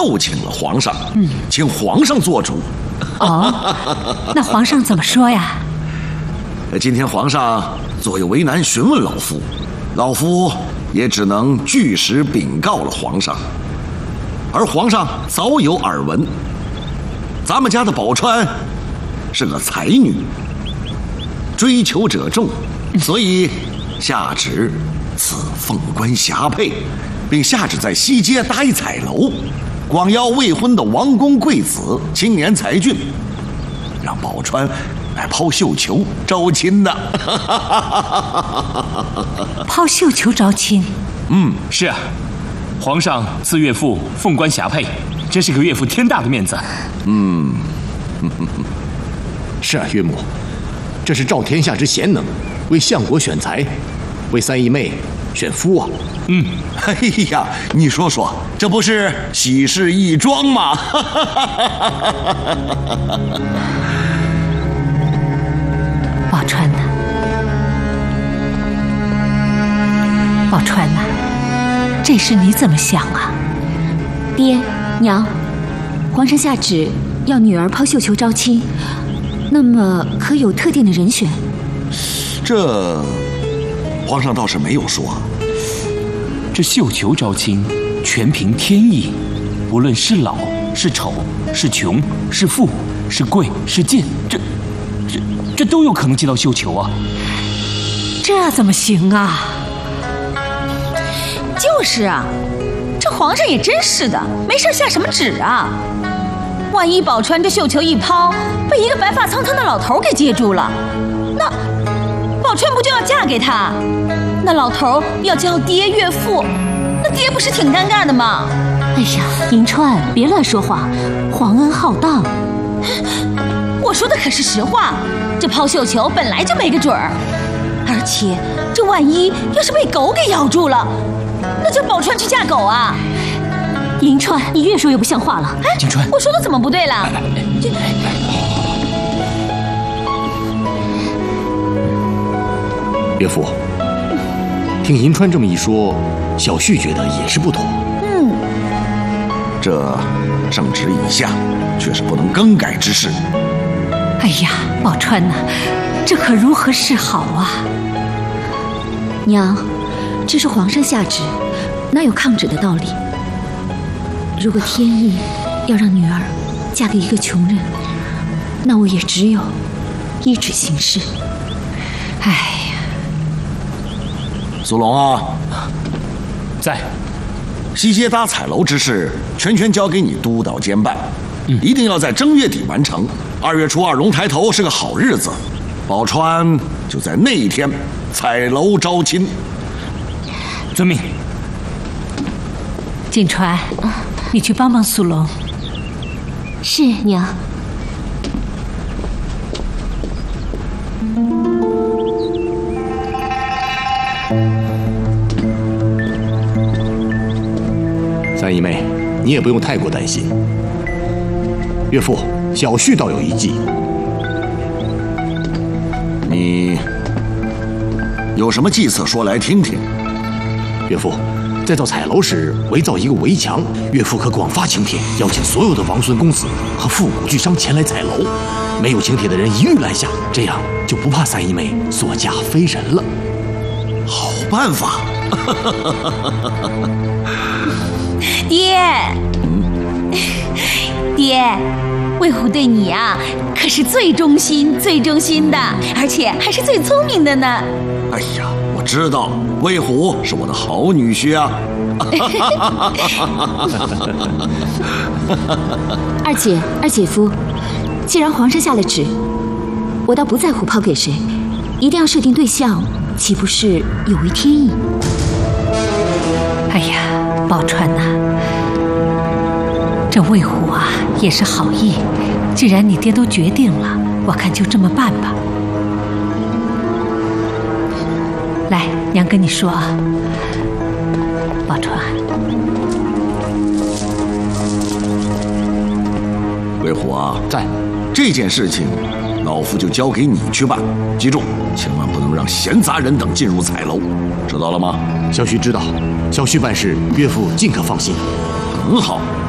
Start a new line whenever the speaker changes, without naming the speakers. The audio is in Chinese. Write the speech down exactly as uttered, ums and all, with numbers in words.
奏请了皇上，嗯，请皇上做主。
哦，那皇上怎么说呀？
今天皇上左右为难，询问老夫，老夫也只能据实禀告了皇上。而皇上早有耳闻，咱们家的宝钏是个才女，追求者众，所以下旨赐凤冠霞帔，并下旨在西街搭一彩楼，广邀未婚的王公贵子、青年才俊，让宝钏来抛绣球招亲的。
抛绣球招亲？
嗯，是啊，皇上赐岳父凤冠霞帔，真是给岳父天大的面子。
嗯，
是啊，岳母，这是照天下之贤能，为相国选才，为三姨妹选夫啊。
嗯，
哎呀，你说说，这不是喜事一桩吗？
宝钏呐，宝钏呐，这事你怎么想啊？
爹娘，皇上下旨要女儿抛绣球招亲，那么可有特定的人选？
这皇上倒是没有说。
这绣球招亲全凭天意，无论是老是丑是穷是富是贵是贱，这这这都有可能接到绣球啊。
这怎么行啊？
就是啊，这皇上也真是的，没事下什么旨啊？万一宝钏这绣球一抛，被一个白发苍苍的老头给接住了，那宝钏不就要嫁给他？那老头要叫爹岳父，那爹不是挺尴尬的吗？
哎呀，银钏，别乱说话，皇恩浩荡。
我说的可是实话，这抛绣球本来就没个准儿，而且这万一要是被狗给咬住了，那就宝钏去嫁狗啊！
银钏，你越说越不像话了。
哎，
金钏，
我说的怎么不对了？这
岳父，听银钏这么一说，小婿觉得也是不妥。
嗯，
这圣旨已下，却是不能更改之事。
哎呀，宝钏呐，这可如何是好啊？
娘，这是皇上下旨，哪有抗旨的道理？如果天意要让女儿嫁给一个穷人，那我也只有依旨行事。
哎呀，
苏龙啊，
在。
西街搭彩楼之事，全权交给你督导监办，嗯，一定要在正月底完成。二月初二龙抬头是个好日子，宝钏就在那一天彩楼招亲。
遵命。
锦钏，你去帮帮苏龙。
是，娘。
三姨妹，你也不用太过担心。岳父，小婿倒有一计。
你有什么计策说来听听？
岳父，在造彩楼时围造一个围墙，岳父可广发请帖，邀请所有的王孙公子和富贾巨商前来彩楼。没有请帖的人一律拦下，这样就不怕三姨妹所嫁非人了。
好办法。
爹，嗯、爹，魏虎对你啊，可是最忠心、最忠心的，而且还是最聪明的呢。
哎呀，我知道，魏虎是我的好女婿啊。
二姐、二姐夫，既然皇上下了旨，我倒不在乎抛给谁，一定要设定对象，岂不是有违天意？
哎呀，宝钏呐，这魏虎啊也是好意，既然你爹都决定了，我看就这么办吧。来，娘跟你说啊，宝钏，
魏虎啊，
在。
这件事情，老夫就交给你去办，记住，千万不能让闲杂人等进入彩楼，知道了吗？
小婿知道，小婿办事，岳父尽可放心。
很好。